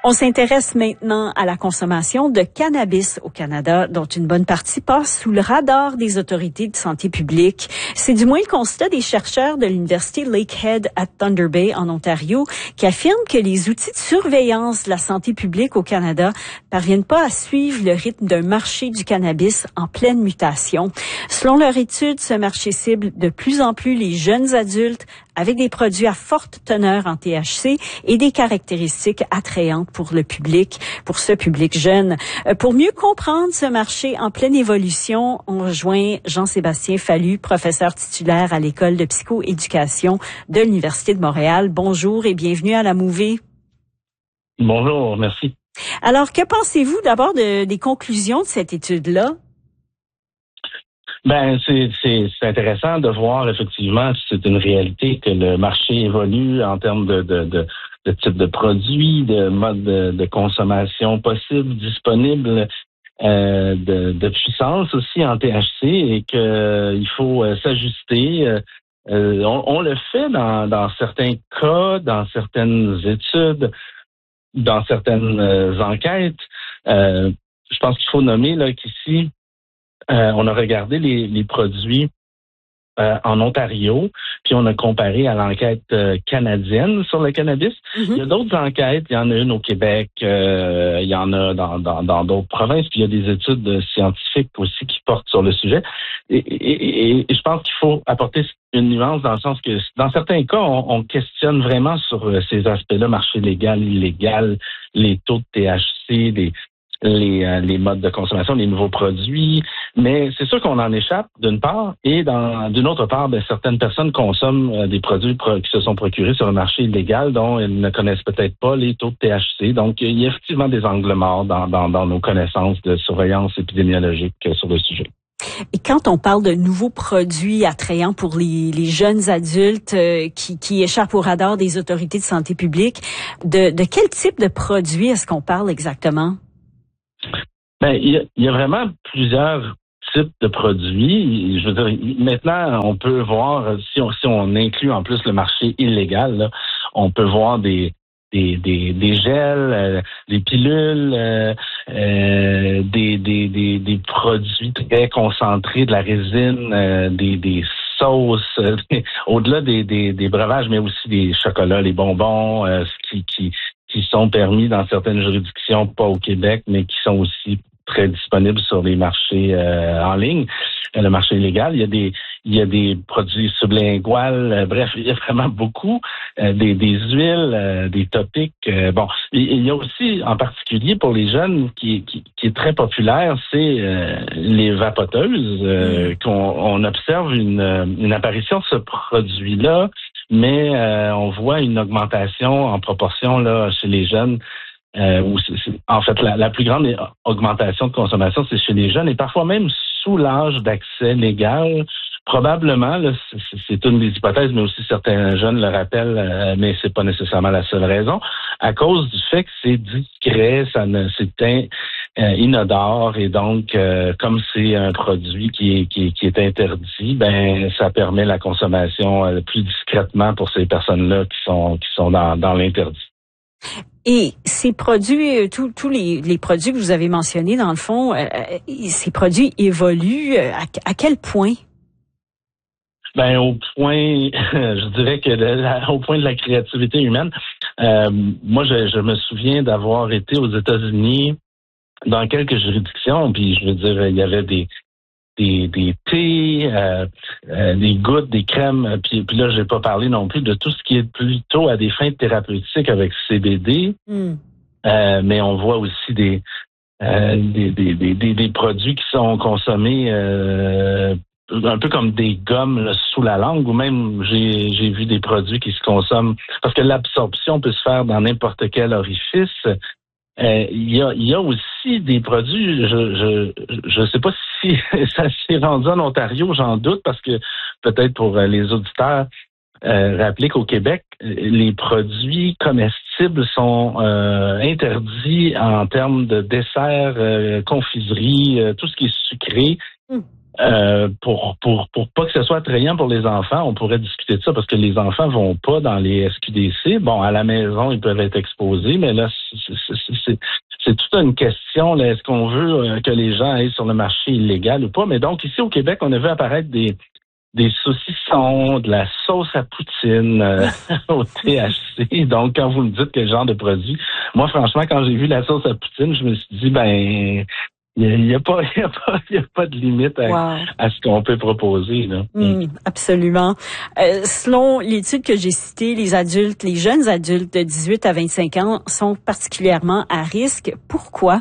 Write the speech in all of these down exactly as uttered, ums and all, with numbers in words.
On s'intéresse maintenant à la consommation de cannabis au Canada, dont une bonne partie passe sous le radar des autorités de santé publique. C'est du moins le constat des chercheurs de l'Université Lakehead à Thunder Bay, en Ontario, qui affirment que les outils de surveillance de la santé publique au Canada parviennent pas à suivre le rythme d'un marché du cannabis en pleine mutation. Selon leur étude, ce marché cible de plus en plus les jeunes adultes avec des produits à forte teneur en T H C et des caractéristiques attrayantes pour le public, pour ce public jeune. Pour mieux comprendre ce marché en pleine évolution, on rejoint Jean-Sébastien Fallu, professeur titulaire à l'École de psychoéducation de l'Université de Montréal. Bonjour et bienvenue à la Mouvée. Bonjour, merci. Alors, que pensez-vous d'abord de, des conclusions de cette étude-là? Ben, c'est, c'est, c'est intéressant de voir effectivement que c'est une réalité que le marché évolue en termes de, de, de, de type de produits, de mode de, de consommation possible, disponible, euh, de, de puissance aussi en T H C et qu'il euh, faut euh, s'ajuster. Euh, on, on le fait dans, dans certains cas, dans certaines études, dans certaines euh, enquêtes. Euh, je pense qu'il faut nommer là qu'ici, Euh, on a regardé les, les produits euh, en Ontario, puis on a comparé à l'enquête euh, canadienne sur le cannabis. Mm-hmm. Il y a d'autres enquêtes, il y en a une au Québec, euh, il y en a dans, dans, dans d'autres provinces, puis il y a des études scientifiques aussi qui portent sur le sujet. Et, et, et, et je pense qu'il faut apporter une nuance dans le sens que dans certains cas, on, on questionne vraiment sur ces aspects-là, marché légal, illégal, les taux de T H C, les Les, euh, les modes de consommation, les nouveaux produits, mais c'est sûr qu'on en échappe d'une part, et dans, d'une autre part, ben, certaines personnes consomment euh, des produits pro- qui se sont procurés sur le marché illégal dont elles ne connaissent peut-être pas les taux de T H C. Donc, il y a effectivement des angles morts dans, dans, dans nos connaissances de surveillance épidémiologique euh, sur le sujet. Et quand on parle de nouveaux produits attrayants pour les, les jeunes adultes euh, qui, qui échappent au radar des autorités de santé publique, de, de quel type de produits est-ce qu'on parle exactement? Ben, il y a, il y a vraiment plusieurs types de produits. Je veux dire, maintenant, on peut voir, si on, si on inclut en plus le marché illégal, là, on peut voir des des des, des gels, euh, des pilules, euh, euh, des, des des des produits très concentrés, de la résine, euh, des des sauces, euh, au-delà des, des des breuvages, mais aussi des chocolats, les bonbons, euh, ce qui qui qui sont permis dans certaines juridictions, pas au Québec, mais qui sont aussi très disponibles sur les marchés euh, en ligne, euh, le marché illégal. Il y a des il y a des produits sublinguals, euh, bref, il y a vraiment beaucoup, euh, des, des huiles, euh, des topiques. Euh, bon, il, il y a aussi, en particulier pour les jeunes, qui, qui, qui est très populaire, c'est euh, les vapoteuses. Euh, qu'on on observe une, une apparition de ce produit-là, mais euh, on voit une augmentation en proportion là chez les jeunes. Euh, où c'est, c'est, en fait, la, la plus grande augmentation de consommation, c'est chez les jeunes et parfois même sous l'âge d'accès légal. Probablement, là, c'est, c'est une des hypothèses, mais aussi certains jeunes le rappellent, euh, mais c'est pas nécessairement la seule raison, à cause du fait que c'est discret, ça ne, c'est in, euh, inodore et donc, euh, comme c'est un produit qui est, qui est, qui est interdit, ben ça permet la consommation euh, plus discrètement pour ces personnes-là qui sont qui sont dans, dans l'interdit. Et ces produits, tous tous les, les produits que vous avez mentionnés, dans le fond, euh, ces produits évoluent à, à quel point? Ben au point, je dirais que de la, au point de la créativité humaine. Euh, moi, je, je me souviens d'avoir été aux États-Unis dans quelques juridictions, puis je veux dire, il y avait des des, des thés, euh, euh, des gouttes, des crèmes, puis, puis là, je n'ai pas parlé non plus de tout ce qui est plutôt à des fins thérapeutiques avec C B D, mm. euh, mais on voit aussi des, euh, des, des, des, des, des produits qui sont consommés euh, un peu comme des gommes là, sous la langue, ou même j'ai, j'ai vu des produits qui se consomment, parce que l'absorption peut se faire dans n'importe quel orifice. Euh, il y a, il y a aussi des produits, je je je sais pas si ça s'est rendu en Ontario, j'en doute, parce que peut-être pour les auditeurs, euh, rappeler qu'au Québec, les produits comestibles sont euh, interdits en termes de desserts, euh, confiseries, euh, tout ce qui est sucré. Mm. Euh, pour pour pour pas que ce soit attrayant pour les enfants, on pourrait discuter de ça parce que les enfants vont pas dans les S Q D C. Bon, à la maison, ils peuvent être exposés, mais là, c'est, c'est toute une question, là, est-ce qu'on veut que les gens aillent sur le marché illégal ou pas? Mais donc, ici au Québec, on a vu apparaître des des saucissons, de la sauce à poutine euh, au T H C. Donc, quand vous me dites quel genre de produit, moi, franchement, quand j'ai vu la sauce à poutine, je me suis dit, ben, il n'y a, a, pas, y a, pas, y a pas de limite à, wow. à ce qu'on peut proposer. Là. Mmh, absolument. Euh, selon l'étude que j'ai citée, les adultes, les jeunes adultes de dix-huit à vingt-cinq ans sont particulièrement à risque. Pourquoi?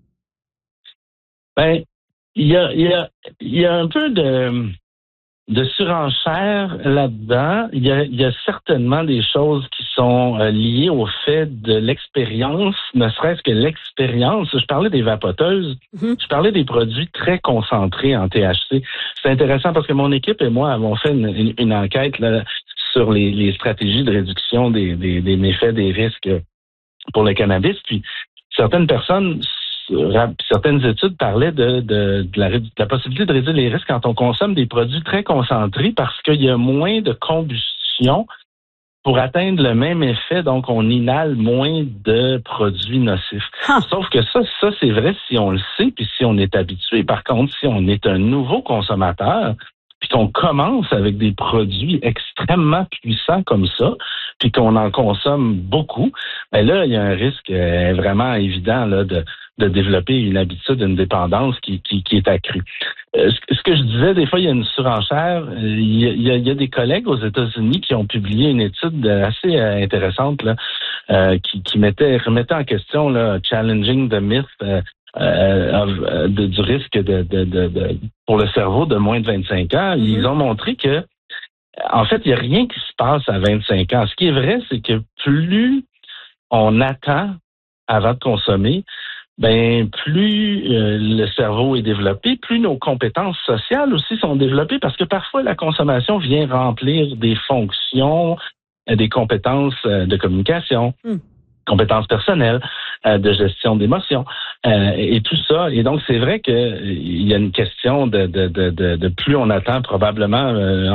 Ben, il y a, y, a, y a un peu de... de surenchère là-dedans. Il y a, il y a certainement des choses qui sont euh, liées au fait de l'expérience, ne serait-ce que l'expérience. Je parlais des vapoteuses, mm-hmm. je parlais des produits très concentrés en T H C. C'est intéressant parce que mon équipe et moi avons fait une, une, une enquête là, sur les, les stratégies de réduction des, des, des méfaits, des risques pour le cannabis. Puis certaines personnes certaines études parlaient de, de, de, la, de la possibilité de réduire les risques quand on consomme des produits très concentrés parce qu'il y a moins de combustion pour atteindre le même effet. Donc, on inhale moins de produits nocifs. Huh. Sauf que ça, ça, c'est vrai si on le sait puis si on est habitué. Par contre, si on est un nouveau consommateur puis qu'on commence avec des produits extrêmement puissants comme ça, puis qu'on en consomme beaucoup, ben là, il y a un risque euh, vraiment évident là, de, de développer une habitude, une dépendance qui, qui, qui est accrue. Euh, ce, ce que je disais, des fois, il y a une surenchère. Euh, il, y a, il y a des collègues aux États-Unis qui ont publié une étude assez euh, intéressante là, euh, qui, qui mettait, remettait en question là, challenging the myth euh, Euh, de, du risque de, de, de, de pour le cerveau de moins de vingt-cinq ans. Mm-hmm. Ils ont montré que, en fait, il n'y a rien qui se passe à vingt-cinq ans. Ce qui est vrai, c'est que plus on attend avant de consommer, ben plus euh, le cerveau est développé, plus nos compétences sociales aussi sont développées, parce que parfois la consommation vient remplir des fonctions, des compétences de communication. Mm. compétences personnelles, euh, de gestion d'émotions euh, et tout ça. Et donc, c'est vrai qu'il y a une question de, de, de, de, de plus on attend probablement euh,